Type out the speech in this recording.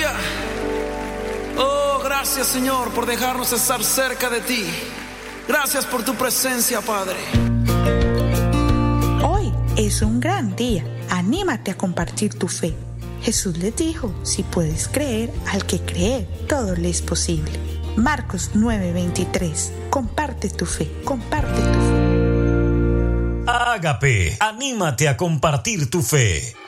Aleluya. Oh, gracias, Señor, por dejarnos estar cerca de ti. Gracias por tu presencia, Padre. Hoy es un gran día. Anímate a compartir tu fe. Jesús les dijo, si puedes creer, al que cree, todo le es posible. Marcos 9:23. Comparte tu fe, comparte tu fe. Ágape, anímate a compartir tu fe.